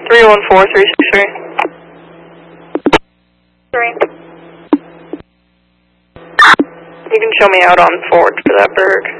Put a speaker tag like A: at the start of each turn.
A: 314363.
B: 3.
A: You can show me out on forward for that bird.